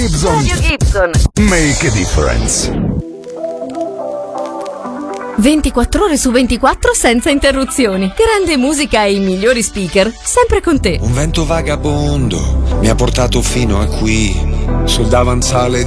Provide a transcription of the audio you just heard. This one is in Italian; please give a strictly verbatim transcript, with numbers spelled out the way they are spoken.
Gibson. Radio Gibson. Make a difference. ventiquattro ore su ventiquattro senza interruzioni. Grande musica e i migliori speaker, sempre con te. Un vento vagabondo mi ha portato fino a qui, sul davanzale